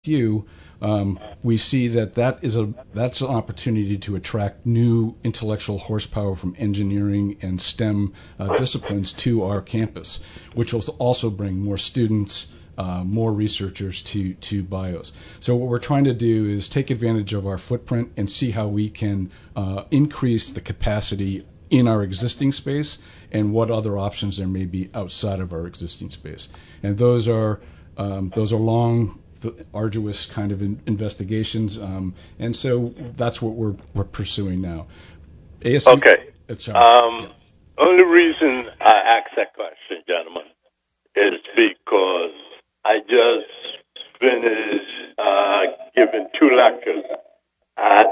you, we see that's an opportunity to attract new intellectual horsepower from engineering and STEM disciplines to our campus, which will also bring more students, more researchers to BIOS. So what we're trying to do is take advantage of our footprint and see how we can increase the capacity in our existing space and what other options there may be outside of our existing space. And those are long, arduous kind of investigations, and so that's what we're pursuing now. ASU, okay. Yeah. Only reason I asked that question, gentlemen, is because I just finished giving 2 lectures at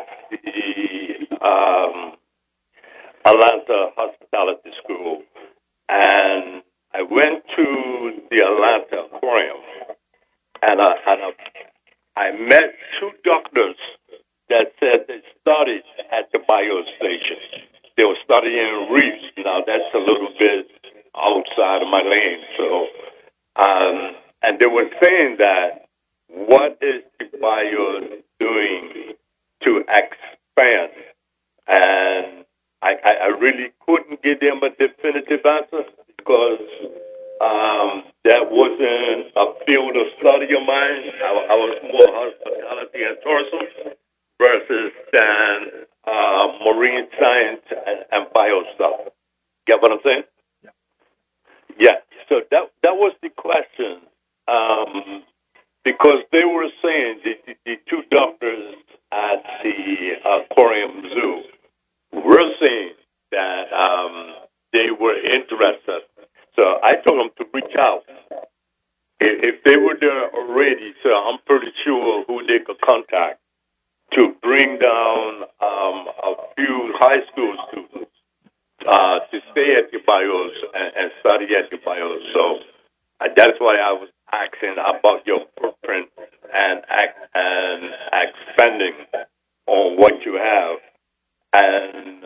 the Atlanta Hospitality School, and I went to the Atlanta Aquarium. And I met 2 doctors that said they studied at the bio station. They were studying reefs. Now, that's a little bit outside of my lane. So, and they were saying that what is the bio doing to expand? And I really couldn't give them a definitive answer because that wasn't a field of study of mine. I was more hospitality and tourism versus than marine science and bio stuff. Get what I'm saying? Yeah. So that was the question. Because they were saying the 2 doctors at the aquarium zoo were saying that they were interested. So I told them to reach out. If they were there already, so I'm pretty sure who they could contact to bring down a few high school students to stay at the bios and study at the bios. So that's why I was asking about your footprint and expanding on what you have. And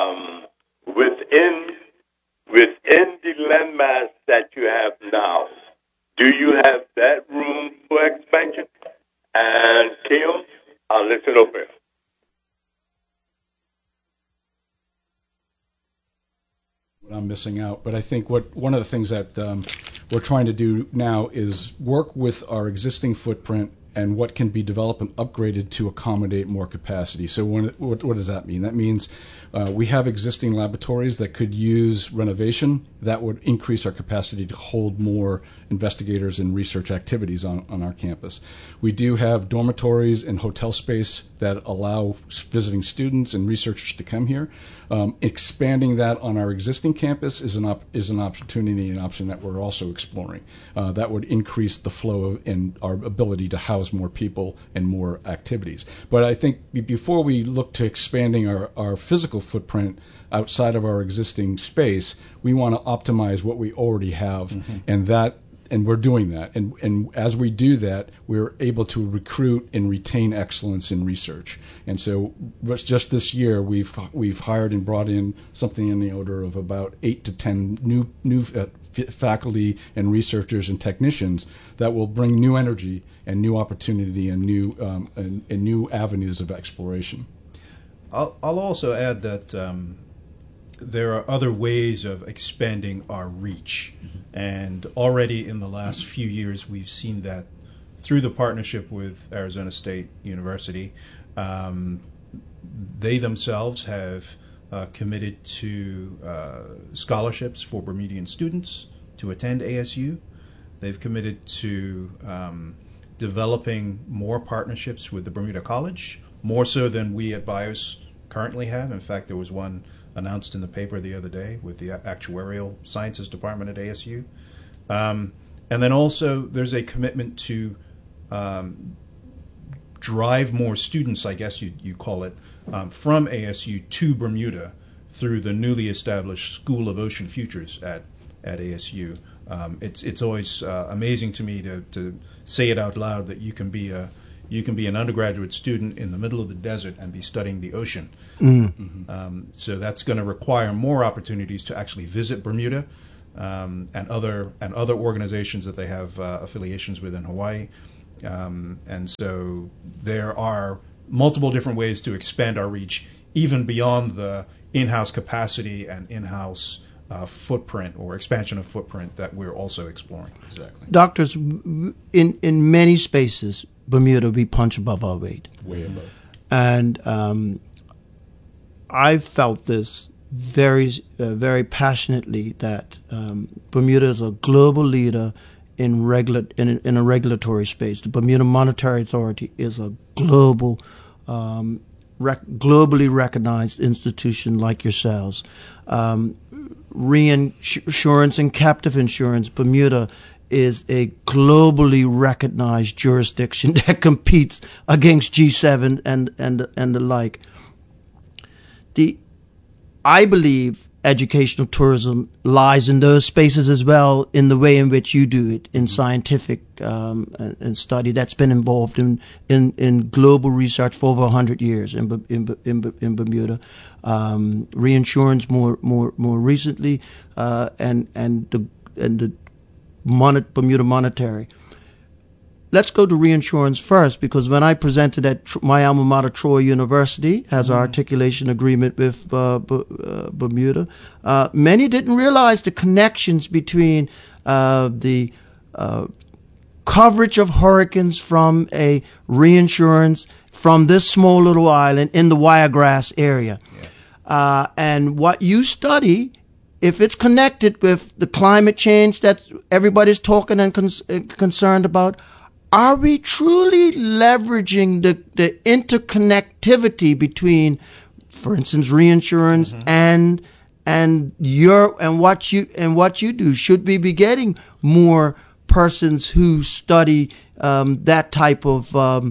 within the landmass that you have now, do you have that room for expansion? And Kim, I'll listen over. I'm missing out, but I think one of the things that we're trying to do now is work with our existing footprint and what can be developed and upgraded to accommodate more capacity. So what does that mean? That means we have existing laboratories that could use renovation. That would increase our capacity to hold more investigators and research activities on our campus. We do have dormitories and hotel space that allow visiting students and researchers to come here. Expanding that on our existing campus is an opportunity, an option that we're also exploring. That would increase the flow and our ability to house more people and more activities. But I think before we look to expanding our physical footprint outside of our existing space, we want to optimize what we already have, and we're doing that. And as we do that, we're able to recruit and retain excellence in research. And so just this year, we've hired and brought in something in the order of about 8 to 10 new faculty and researchers and technicians that will bring new energy and new opportunity and new avenues of exploration. I'll also add that there are other ways of expanding our reach. And already in the last few years, we've seen that through the partnership with Arizona State University. They themselves have committed to scholarships for Bermudian students to attend ASU. They've committed to developing more partnerships with the Bermuda College, more so than we at BIOS currently have. In fact, there was one announced in the paper the other day with the Actuarial Sciences Department at ASU. And then also there's a commitment to drive more students, I guess you call it, from ASU to Bermuda through the newly established School of Ocean Futures at ASU. It's always amazing to me to say it out loud that you can be an undergraduate student in the middle of the desert and be studying the ocean. So that's going to require more opportunities to actually visit Bermuda and other organizations that they have affiliations with in Hawaii. And so there are multiple different ways to expand our reach, even beyond the in-house capacity and in-house footprint or expansion of footprint that we're also exploring. Exactly. Doctors, in many spaces, Bermuda, we punch above our weight. Way above. And I felt this very passionately that Bermuda is a global leader in a regulatory space. The Bermuda Monetary Authority is a globally recognized institution like yourselves. Reinsurance and captive insurance, Bermuda is a globally recognized jurisdiction that competes against G7 and the like. I believe educational tourism lies in those spaces as well, in the way in which you do it, in scientific and study that's been involved in global research for over 100 years in Bermuda. Reinsurance more recently, and the Bermuda Monetary. Let's go to reinsurance first, because when I presented at my alma mater, Troy University, has our articulation agreement with Bermuda, many didn't realize the connections between the coverage of hurricanes from a reinsurance from this small little island in the Wiregrass area. Yeah. And what you study, if it's connected with the climate change that everybody's talking and concerned about, are we truly leveraging the interconnectivity between, for instance, reinsurance and what you do? Should we be getting more persons who study that type of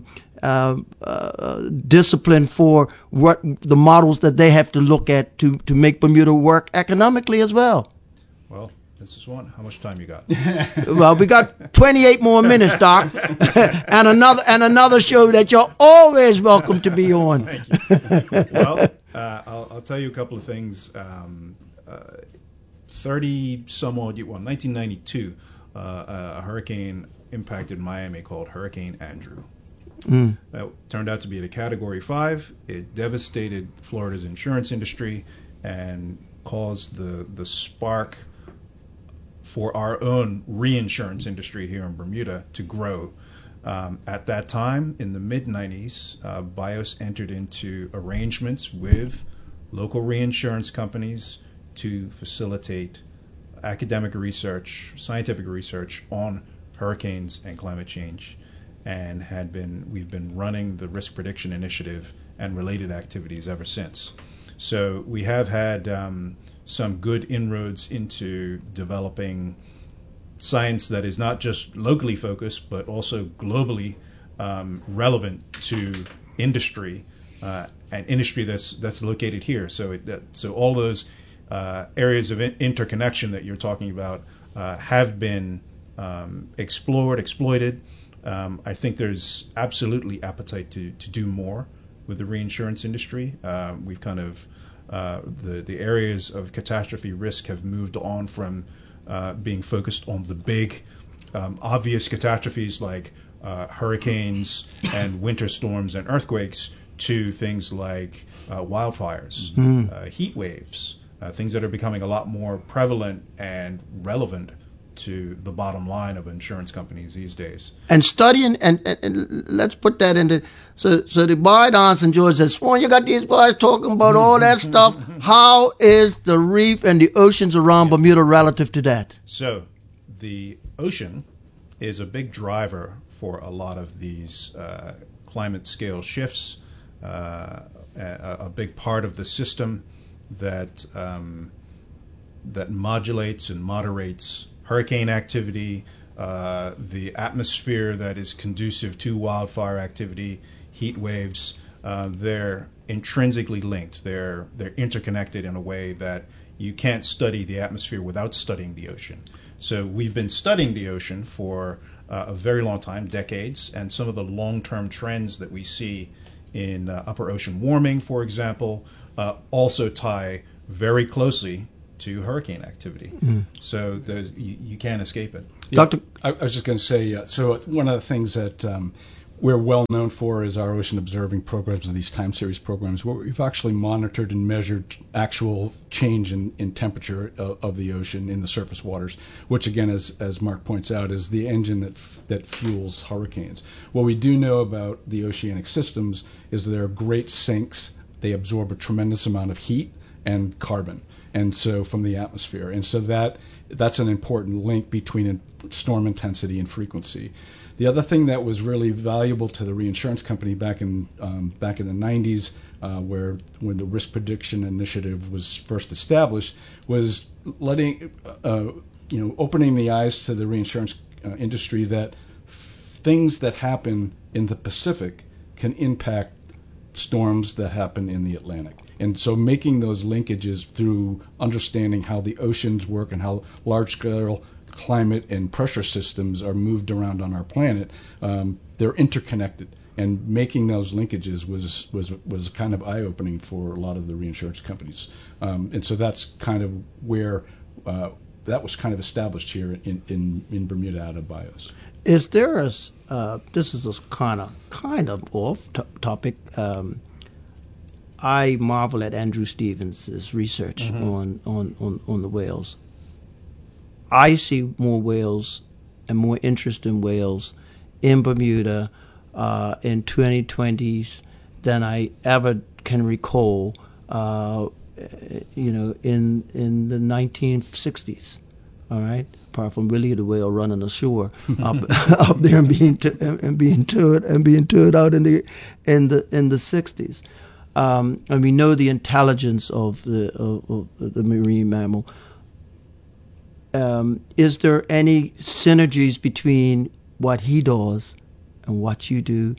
discipline for what the models that they have to look at to make Bermuda work economically as well? Well, this is one. How much time you got? Well, we got 28 more minutes, Doc, and another show that you're always welcome to be on. Thank you. Well, I'll tell you a couple of things. 1992, a hurricane impacted Miami called Hurricane Andrew. That turned out to be at a Category 5. It devastated Florida's insurance industry and caused the spark for our own reinsurance industry here in Bermuda to grow. At that time, in the mid-90s, BIOS entered into arrangements with local reinsurance companies to facilitate academic research, scientific research on hurricanes and climate change, and we've been running the Risk Prediction Initiative and related activities ever since. So we have had some good inroads into developing science that is not just locally focused, but also globally relevant to industry, and industry that's located here. So all those areas of interconnection that you're talking about have been exploited. I think there's absolutely appetite to do more with the reinsurance industry. We've kind of the areas of catastrophe risk have moved on from being focused on the big, obvious catastrophes like hurricanes and winter storms and earthquakes to things like wildfires, heat waves, things that are becoming a lot more prevalent and relevant to the bottom line of insurance companies these days. And studying, and let's put that into, so the Boyd and George says, well, you got these guys talking about all that stuff. How is the reef and the oceans around Bermuda relative to that? So the ocean is a big driver for a lot of these climate scale shifts, a big part of the system that modulates and moderates hurricane activity, the atmosphere that is conducive to wildfire activity, heat waves. They're intrinsically linked. They're interconnected in a way that you can't study the atmosphere without studying the ocean. So we've been studying the ocean for a very long time, decades, and some of the long-term trends that we see in upper ocean warming, for example, also tie very closely to hurricane activity. So you can't escape it. Yeah, Doctor, I was just going to say, so one of the things that we're well known for is our ocean observing programs and these time series programs, where we've actually monitored and measured actual change in temperature of the ocean in the surface waters, which again, as Mark points out, is the engine that fuels hurricanes. What we do know about the oceanic systems is they're great sinks. They absorb a tremendous amount of heat and carbon, and so from the atmosphere, and so that's an important link between storm intensity and frequency. The other thing that was really valuable to the reinsurance company back in the 90s, when the risk prediction initiative was first established, was letting opening the eyes to the reinsurance industry that things that happen in the Pacific can impact storms that happen in the Atlantic. And so making those linkages through understanding how the oceans work and how large-scale climate and pressure systems are moved around on our planet, they're interconnected. And making those linkages was kind of eye-opening for a lot of the reinsurance companies. And so that's kind of where that was kind of established here in Bermuda out of BIOS. Is there this is a kind of off topic. I marvel at Andrew Stevens' research on the whales. I see more whales and more interest in whales in Bermuda in 2020s than I ever can recall. In the 1960s. All right, apart from Willie the whale running ashore up there and being towed out in the 60s. And we know the intelligence of the marine mammal. Is there any synergies between what he does and what you do?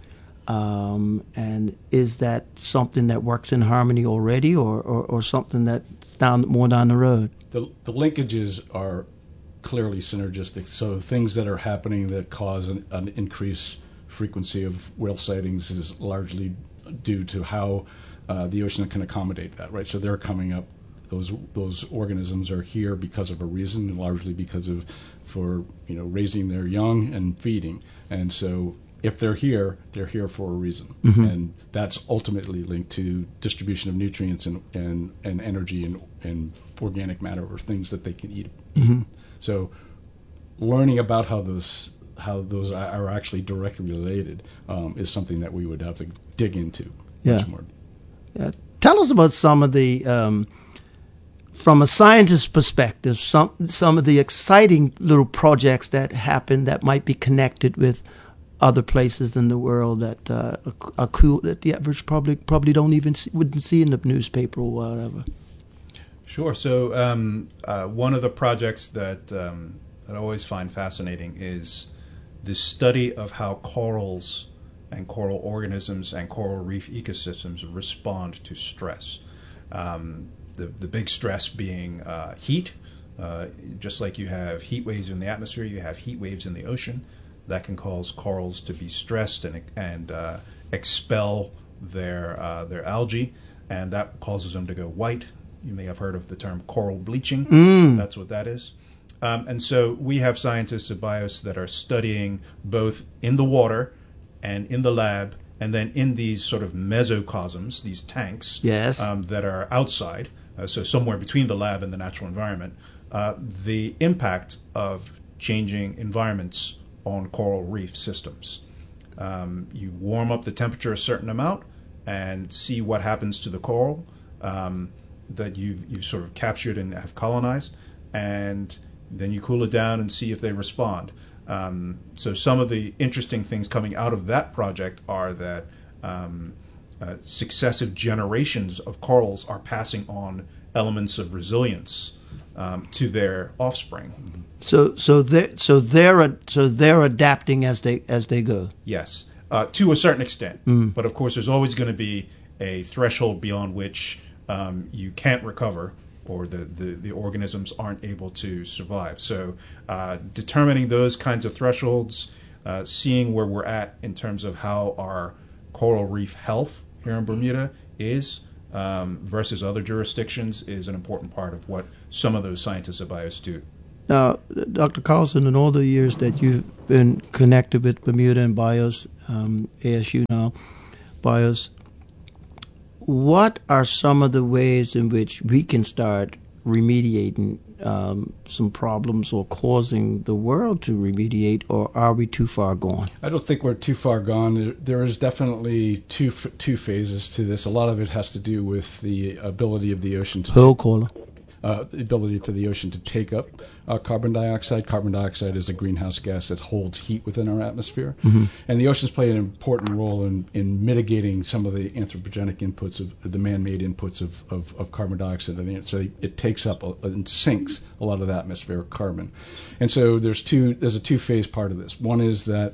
And is that something that works in harmony already, or something that's more down the road? The linkages are clearly synergistic. So things that are happening that cause an increased frequency of whale sightings is largely due to how the ocean can accommodate that, right? So they're coming up. Those organisms are here because of a reason, and largely because of raising their young and feeding. And so if they're here for a reason, and that's ultimately linked to distribution of nutrients and energy and organic matter, or things that they can eat. So learning about how those are actually directly related is something that we would have to dig into much more. Yeah. Tell us about some of the, from a scientist's perspective, some of the exciting little projects that happen that might be connected with other places in the world that are cool, that the average public probably wouldn't see in the newspaper or whatever. Sure. So one of the projects that I always find fascinating is the study of how corals and coral organisms and coral reef ecosystems respond to stress. The big stress being heat. Just like you have heat waves in the atmosphere, you have heat waves in the ocean. That can cause corals to be stressed and expel their algae, and that causes them to go white. You may have heard of the term coral bleaching. That's what that is. And so we have scientists at BIOS that are studying both in the water and in the lab, and then in these sort of mesocosms, these tanks that are outside, so somewhere between the lab and the natural environment, the impact of changing environments on coral reef systems. You warm up the temperature a certain amount and see what happens to the coral that you've sort of captured and have colonized, and then you cool it down and see if they respond. So some of the interesting things coming out of that project are that successive generations of corals are passing on elements of resilience to their offspring. So they're adapting as they go. Yes, to a certain extent. But of course, there's always going to be a threshold beyond which you can't recover, or the organisms aren't able to survive. So determining those kinds of thresholds, seeing where we're at in terms of how our coral reef health here in Bermuda is versus other jurisdictions is an important part of what some of those scientists at BIOS do. Now, Dr. Carlson, in all the years that you've been connected with Bermuda and BIOS, ASU now, BIOS, what are some of the ways in which we can start remediating some problems or causing the world to remediate, or are we too far gone? I don't think we're too far gone. There is definitely two phases to this. A lot of it has to do with the ability of the ocean to the ability for the ocean to take up carbon dioxide. Carbon dioxide is a greenhouse gas that holds heat within our atmosphere. Mm-hmm. And the oceans play an important role in mitigating some of the anthropogenic inputs, of the man-made inputs of carbon dioxide. So it takes up and sinks a lot of the atmospheric carbon. And so there's a two-phase part of this. One is that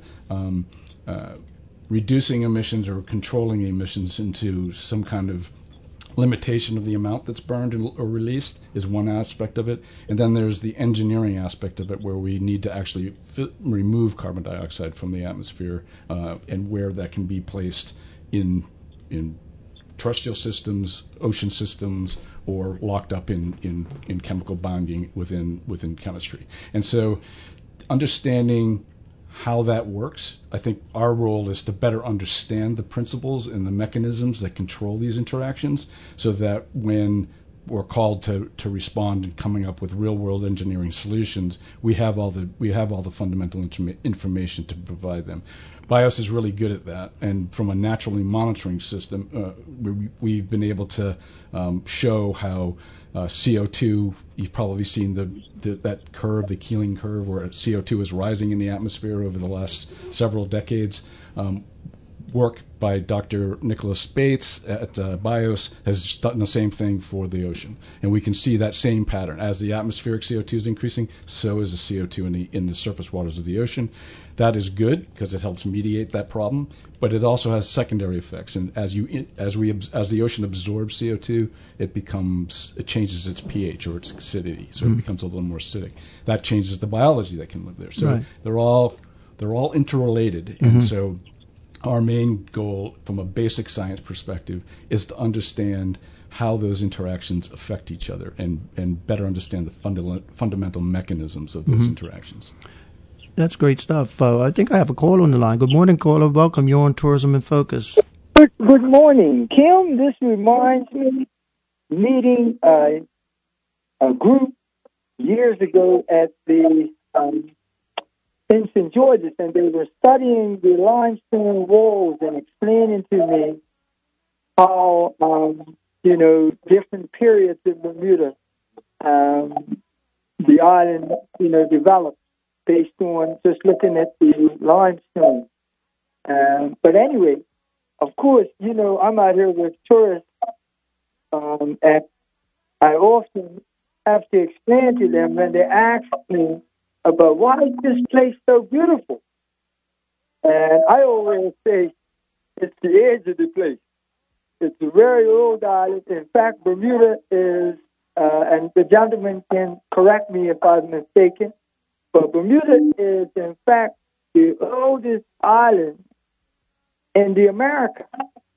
reducing emissions or controlling emissions into some kind of limitation of the amount that's burned or released is one aspect of it. And then there's the engineering aspect of it, where we need to actually remove carbon dioxide from the atmosphere, and where that can be placed in terrestrial systems, ocean systems, or locked up in chemical bonding within chemistry. And so understanding how that works, I think our role is to better understand the principles and the mechanisms that control these interactions, so that when we're called to respond and coming up with real world engineering solutions, we have all the fundamental information to provide them. BIOS is really good at that, and from a naturally monitoring system, we've been able to show how CO2, you've probably seen that curve, the Keeling curve, where CO2 is rising in the atmosphere over the last several decades. Work by Dr. Nicholas Bates at BIOS has done the same thing for the ocean. And we can see that same pattern. As the atmospheric CO2 is increasing, so is the CO2 in the surface waters of the ocean. That is good because it helps mediate that problem, but it also has secondary effects. And as the ocean absorbs CO2, it changes its pH or its acidity, so it becomes a little more acidic. That changes the biology that can live there. So they're all interrelated, and so our main goal from a basic science perspective is to understand how those interactions affect each other and better understand the fundamental mechanisms of those interactions. That's great stuff. I think I have a call on the line. Good morning, caller. Welcome. You're on Tourism in Focus. Good morning, Kim. This reminds me meeting a group years ago at the in St. George's, and they were studying the limestone walls and explaining to me how different periods in Bermuda the island developed based on just looking at the limestone. But anyway, of course, I'm out here with tourists, and I often have to explain to them when they ask me about why is this place so beautiful. And I always say it's the edge of the place. It's a very old island. In fact, Bermuda is, and the gentleman can correct me if I'm mistaken, but Bermuda is, in fact, the oldest island in the Americas,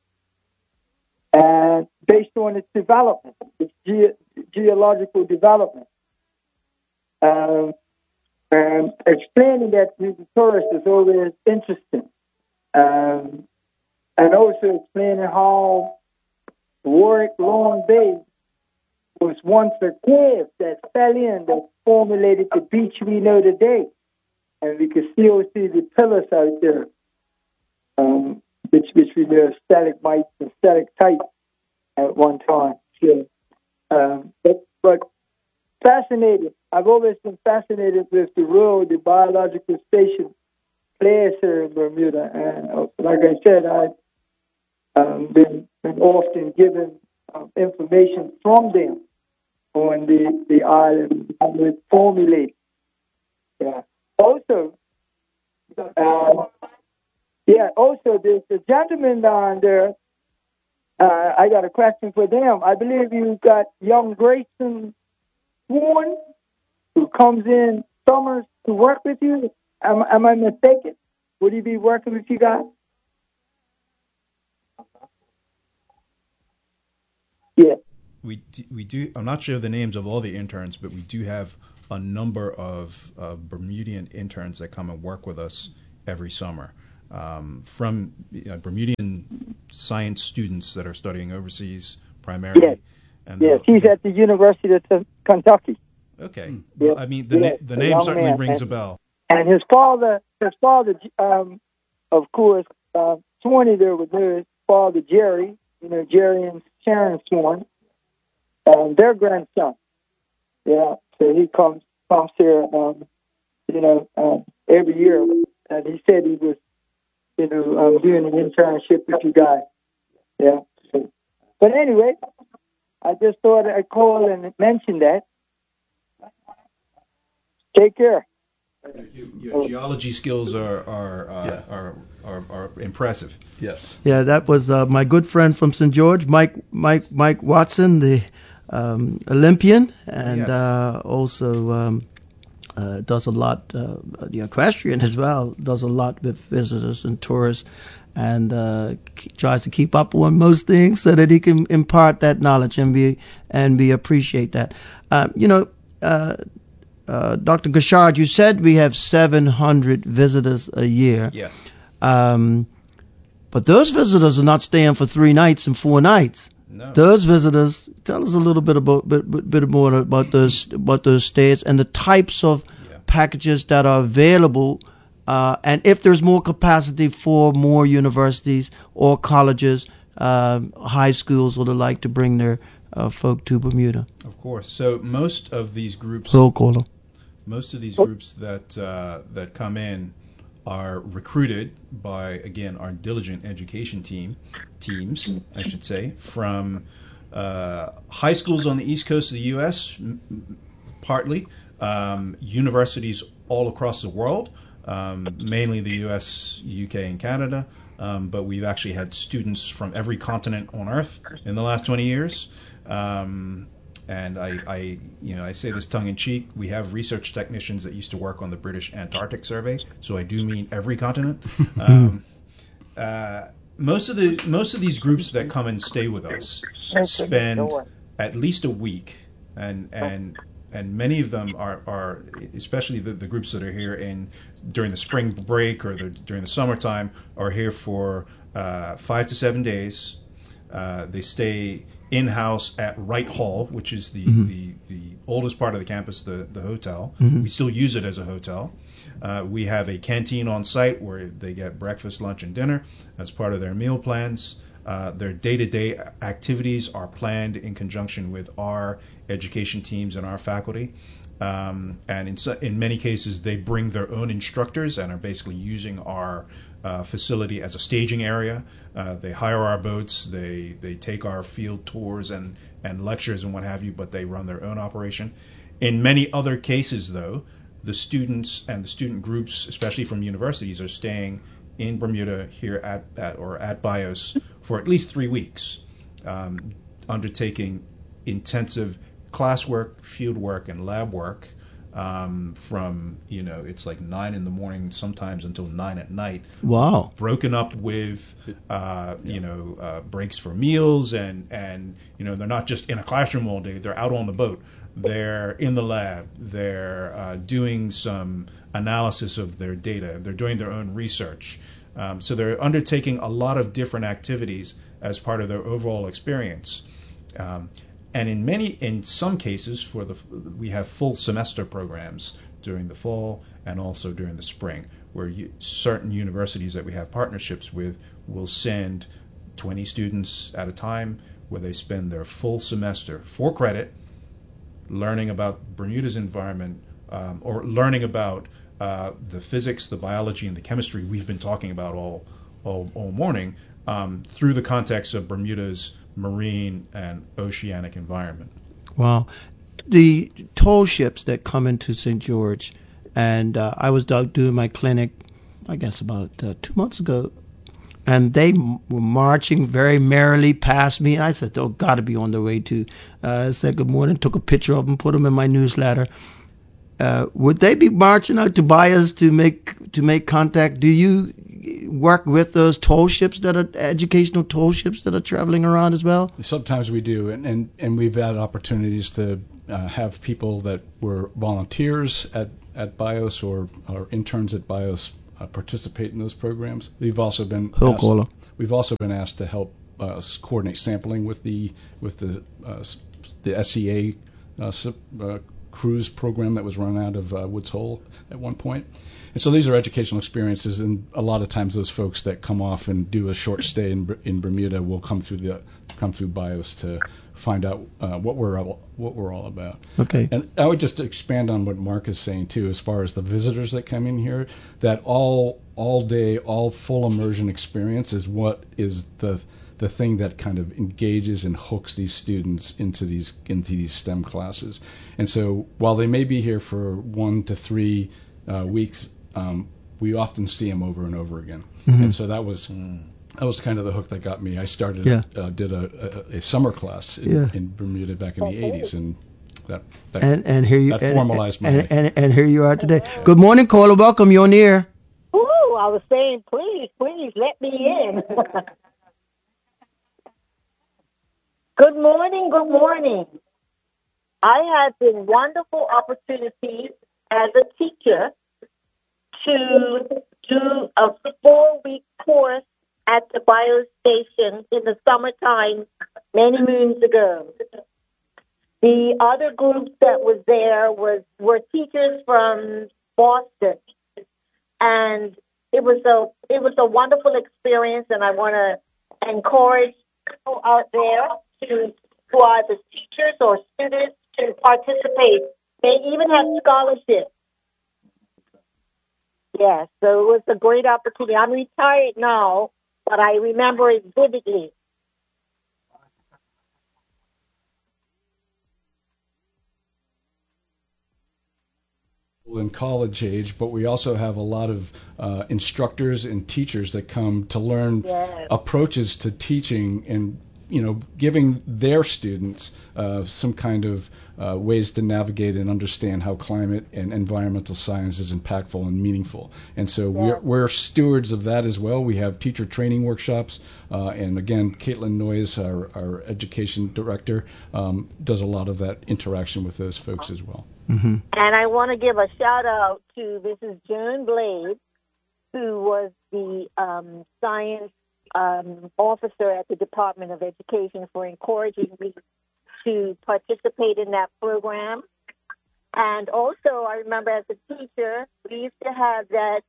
and based on its development, its geological development. And explaining that to the tourists is always interesting. And also explaining how Warwick Long Bay was once a cave that fell in, that formulated the beach we know today. And we can still see the pillars out there, which we know stalagmites and stalactites at one time. So, but fascinated. I've always been fascinated with the role the biological station plays here in Bermuda. And like I said, I've been often given information from them on the island and it formulates. Yeah. Also, there's a gentleman down there. I got a question for them. I believe you've got young Grayson Swan, who comes in summers to work with you. Am I mistaken? Would he be working with you guys? Yeah. We do. I'm not sure of the names of all the interns, but we do have a number of Bermudian interns that come and work with us every summer. From Bermudian science students that are studying overseas primarily. Yes. And Yes, he's at the University of Kentucky. Okay. Yeah. Well, I mean, the name certainly rings a bell. And his father, of course, Swanee there with his father, Jerry, Jerry and Sharon Swan, their grandson. Yeah, so he comes here, every year. And he said he was, doing an internship with you guys. Yeah. So, but anyway, I just thought I'd call and mention that. Take care. Your geology skills are impressive. Yes. Yeah, that was my good friend from St. George, Mike Watson, the Olympian, and Yes. also does a lot, the equestrian as well, does a lot with visitors and tourists, and tries to keep up on most things so that he can impart that knowledge, and we appreciate that. Dr. Gashard, you said we have 700 visitors a year. Yes. But those visitors are not staying for 3 nights and 4 nights. No. Those visitors, tell us a little bit more about those stays and the types of packages that are available, and if there's more capacity for more universities or colleges, high schools or the like to bring their folk to Bermuda. Of course. So most of these groups, Roll caller. most of these groups that come in are recruited by, again, our diligent education teams, I should say, from high schools on the East Coast of the U.S., partly, universities all across the world, mainly the U.S., U.K., and Canada, but we've actually had students from every continent on Earth in the last 20 years. And I say this tongue in cheek. We have research technicians that used to work on the British Antarctic Survey, so I do mean every continent. Most of these groups that come and stay with us spend at least a week, and many of them are especially the groups that are here during the spring break or during the summertime, are here for 5 to 7 days. They stay in-house at Wright Hall, which is the oldest part of the campus, the hotel. We still use it as a hotel. We have a canteen on site where they get breakfast, lunch, and dinner as part of their meal plans. Their day-to-day activities are planned in conjunction with our education teams and our faculty. And in many cases, they bring their own instructors and are basically using our facility as a staging area. They hire our boats, they take our field tours and lectures and what have you, but they run their own operation. In many other cases, though, the students and the student groups, especially from universities, are staying in Bermuda here at BIOS for at least 3 weeks, undertaking intensive classwork, field work, and lab work from, it's like 9 in the morning sometimes until 9 at night. Wow. Broken up with, breaks for meals and they're not just in a classroom all day. They're out on the boat. They're in the lab. They're doing some analysis of their data. They're doing their own research. So they're undertaking a lot of different activities as part of their overall experience. And in some cases, we have full semester programs during the fall and also during the spring, where certain universities that we have partnerships with will send 20 students at a time, where they spend their full semester for credit learning about Bermuda's environment, or learning about the physics, the biology, and the chemistry we've been talking about all morning, through the context of Bermuda's marine and oceanic environment. Wow. The toll ships that come into St. George, and I was doing my clinic, I guess about 2 months ago, and they were marching very merrily past me. I said, "Oh, got to be on their way to." I said good morning, took a picture of them, put them in my newsletter. would they be marching out to BIOS to make contact? Do you work with those toll ships that are educational toll ships that are traveling around as well? Sometimes we do, and we've had opportunities to have people that were volunteers at BIOS or interns at BIOS participate in those programs. We've also been asked to help us coordinate sampling with the SEA cruise program that was run out of Woods Hole at one point. And so these are educational experiences, and a lot of times those folks that come off and do a short stay in Bermuda will come through BIOS to find out what we're all about. Okay. And I would just expand on what Mark is saying too, as far as the visitors that come in here. That all day, all full immersion experience is what is the thing that kind of engages and hooks these students into these STEM classes. And so while they may be here for 1 to 3 weeks, we often see them over and over again. Mm-hmm. And so that was kind of the hook that got me. I started did a summer class in Bermuda back in the 80s, and that formalized my life. And here you are today. Good morning, caller. Welcome. You're on the air. Ooh, I was saying, please let me in. Good morning. I had the wonderful opportunity as a teacher to do a 4-week course at the BIOS station in the summertime many moons ago. The other group that was there were teachers from Boston, and it was a wonderful experience. And I want to encourage people out there who are the teachers or students to participate. They even have scholarships. Yes, so it was a great opportunity. I'm retired now, but I remember it vividly. In college age, but we also have a lot of instructors and teachers that come to learn approaches to teaching and giving their students some kind of ways to navigate and understand how climate and environmental science is impactful and meaningful. And so we're stewards of that as well. We have teacher training workshops, and again, Caitlin Noyes, our education director, does a lot of that interaction with those folks as well. Mm-hmm. And I want to give a shout out to Mrs. Joan Blade, who was the science officer at the Department of Education, for encouraging me to participate in that program. And also, I remember as a teacher, we used to have that,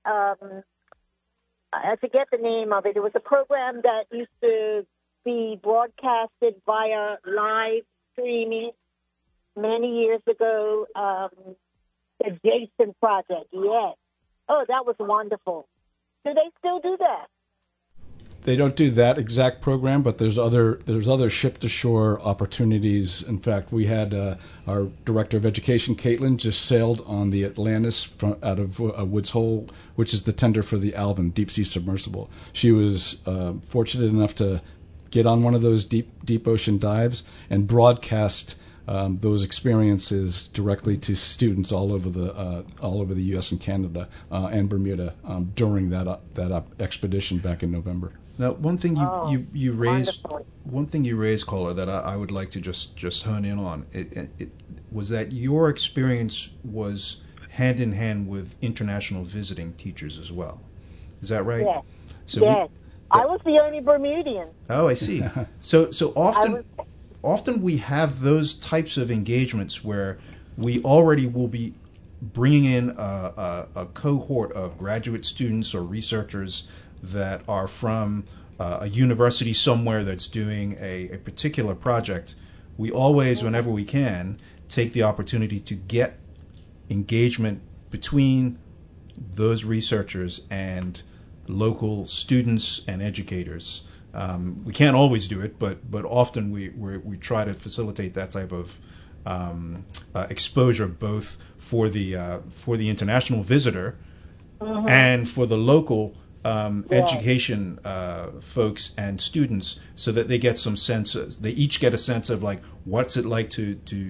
I forget the name of it. It was a program that used to be broadcasted via live streaming many years ago, the Jason Project. Yes. Oh, that was wonderful. Do they still do that? They don't do that exact program, but there's other ship-to-shore opportunities. In fact, we had our director of education, Caitlin, just sailed on the Atlantis out of Woods Hole, which is the tender for the Alvin deep-sea submersible. She was fortunate enough to get on one of those deep ocean dives and broadcast those experiences directly to students all over the U.S. and Canada and Bermuda during that expedition back in November. Now, one thing you raised, caller, that I would like to just hone in on, it was that your experience was hand in hand with international visiting teachers as well. Is that right? Yes. So yes. I was the only Bermudian. Oh, I see. So often we have those types of engagements where we already will be bringing in a cohort of graduate students or researchers that are from a university somewhere that's doing a particular project. We always, whenever we can, take the opportunity to get engagement between those researchers and local students and educators. We can't always do it, but often we try to facilitate that type of exposure, both for the international visitor and for the local education folks and students, so that they get some sense. They each get a sense of like what's it like to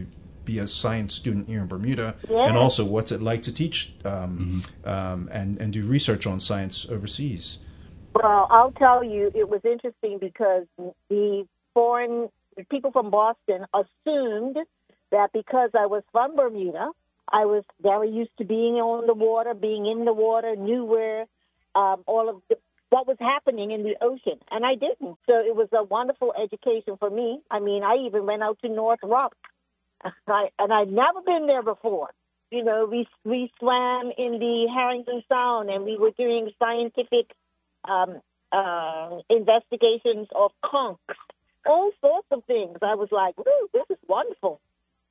be a science student here in Bermuda, Yes. and also what's it like to teach and do research on science overseas. Well, I'll tell you, it was interesting because the people from Boston assumed that because I was from Bermuda, I was very used to being on the water, being in the water, knew where all of what was happening in the ocean, and I didn't. So it was a wonderful education for me. I mean, I even went out to North Rock, and I'd never been there before. You know, we swam in the Harrington Sound, and we were doing scientific investigations of conchs, all sorts of things. I was like, "Woo, this is wonderful."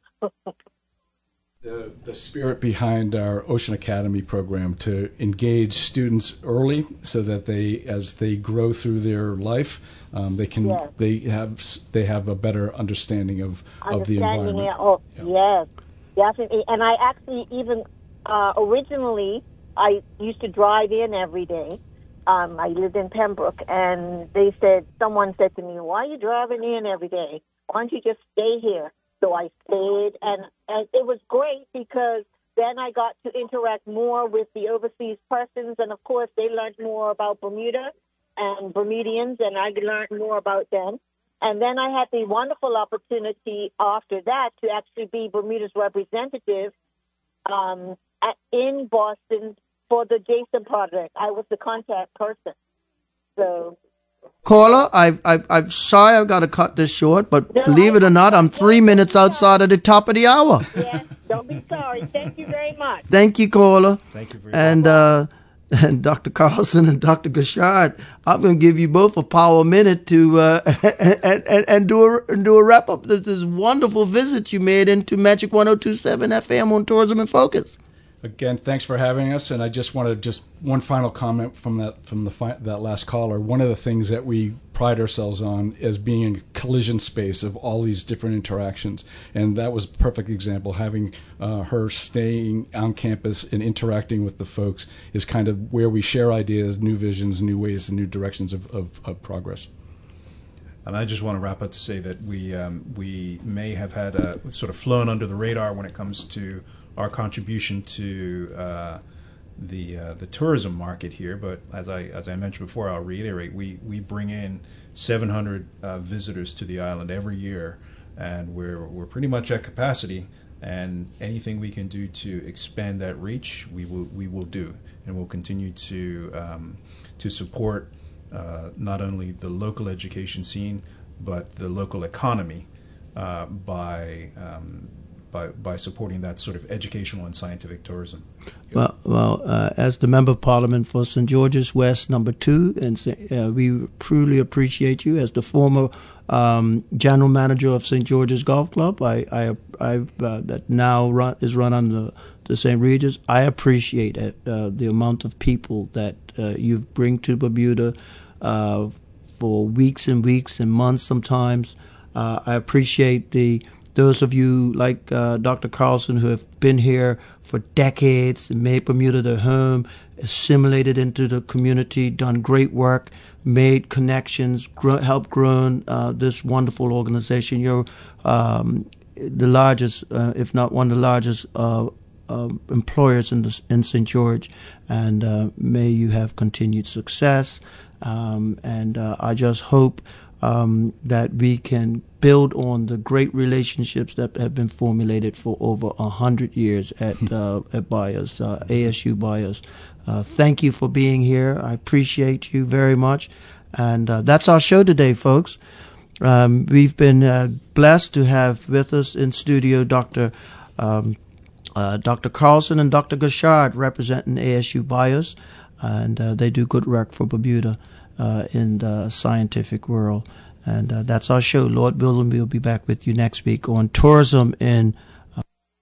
The spirit behind our Ocean Academy program to engage students early, so that as they grow through their life, they have a better understanding of the environment. Yes, definitely. And I actually even originally I used to drive in every day. I lived in Pembroke, and someone said to me, "Why are you driving in every day? Why don't you just stay here?" So I stayed, and it was great because then I got to interact more with the overseas persons, and of course they learned more about Bermuda and Bermudians, and I learned more about them. And then I had the wonderful opportunity after that to actually be Bermuda's representative in Boston for the Jason Project. I was the contact person. So. Caller, I'm sorry I've got to cut this short, but believe it or not, I'm 3 minutes outside of the top of the hour. Yes, don't be sorry. Thank you very much. Thank you, caller. Thank you very much. And Dr. Carlson and Dr. Gashard, I'm going to give you both a power minute to and do a wrap up. This wonderful visit you made into Magic 102.7 FM on Tourism in Focus. Again, thanks for having us, and I just wanted one final comment from that last caller. One of the things that we pride ourselves on is being a collision space of all these different interactions, and that was a perfect example. Having her staying on campus and interacting with the folks is kind of where we share ideas, new visions, new ways, and new directions of progress. And I just want to wrap up to say that we may have had sort of flown under the radar when it comes to our contribution to the tourism market here, but as I mentioned before, I'll reiterate: we bring in 700 visitors to the island every year, and we're pretty much at capacity. And anything we can do to expand that reach, we will do, and we'll continue to support not only the local education scene but the local economy by supporting that sort of educational and scientific tourism. Well, as the Member of Parliament for St. George's West No. 2, and we truly appreciate you. As the former general manager of St. George's Golf Club, that now is run under the St. Regis, I appreciate the amount of people that you bring to Bermuda for weeks and weeks and months sometimes. I appreciate those of you like Dr. Carlson who have been here for decades and made Bermuda their home, assimilated into the community, done great work, made connections, helped grow this wonderful organization. You're the largest, if not one of the largest employers in St. George, and may you have continued success. And I just hope that we can build on the great relationships that have been formulated for over 100 years at BIAS, ASU BIAS. Thank you for being here. I appreciate you very much. And that's our show today, folks. We've been blessed to have with us in studio Dr. Carlson and Dr. Gashard representing ASU BIAS, and they do good work for Bermuda in the scientific world. And that's our show. Lord willing, we'll be back with you next week on Tourism in